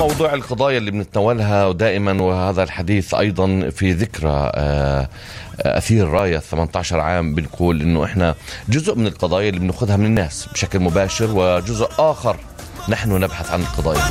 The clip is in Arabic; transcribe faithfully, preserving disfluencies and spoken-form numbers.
موضوع القضايا اللي بنتناولها ودائما، وهذا الحديث أيضا في ذكرى أثير راية ثمانية عشر عام، بنقول إنه إحنا جزء من القضايا اللي بنأخذها من الناس بشكل مباشر، وجزء آخر نحن نبحث عن القضايا.